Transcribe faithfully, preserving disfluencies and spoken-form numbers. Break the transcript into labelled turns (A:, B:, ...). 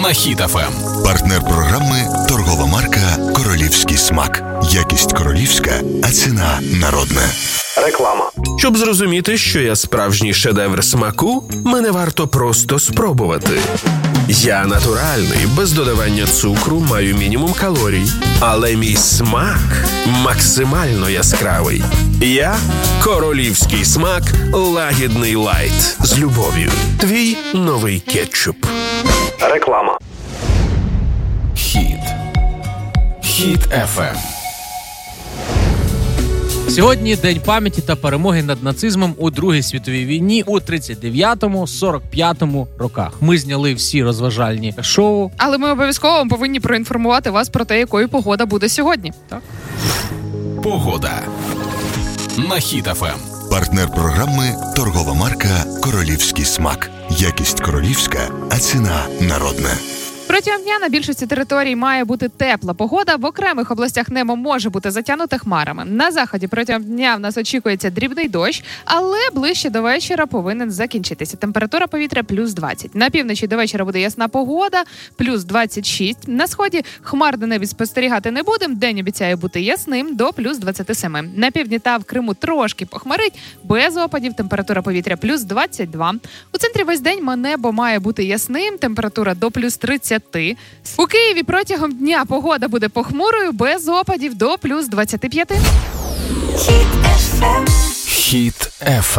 A: на Хіт еф ем.
B: Партнер програми – торгова марка «Королівський смак». Якість королівська, а ціна народна.
C: Реклама.
D: Щоб зрозуміти, що я справжній шедевр смаку, мене варто просто спробувати. Я натуральний, без додавання цукру, маю мінімум калорій. Але мій смак максимально яскравий. Я – королівський смак лагідний лайт. З любов'ю. Твій новий кетчуп.
C: Реклама.
A: Хіт. Хіт еф ем.
E: Сьогодні День пам'яті та перемоги над нацизмом у Другій світовій війні у тридцять дев'ятому - сорок п'ятому роках. Ми зняли всі розважальні шоу.
F: Але ми обов'язково повинні проінформувати вас про те, якою погода буде сьогодні.
E: Так.
A: Погода на Хіт еф ем.
B: Партнер програми – торгова марка «Королівський смак». Якість королівська, а ціна народна.
F: Протягом дня на більшості територій має бути тепла погода. В окремих областях небо може бути затягнуте хмарами. На заході протягом дня в нас очікується дрібний дощ, але ближче до вечора повинен закінчитися. Температура повітря плюс двадцять. На півночі до вечора буде ясна погода, плюс двадцять шість. На сході хмар на небі спостерігати не будемо. День обіцяє бути ясним до плюс двадцять сім. На півдні та в Криму трошки похмарить, без опадів. Температура повітря плюс двадцять два. У центрі весь день небо має бути ясним. Температура до плюс тридцять. У Києві протягом дня погода буде похмурою, без опадів до плюс двадцять п'ять.
A: Хіт еф ем.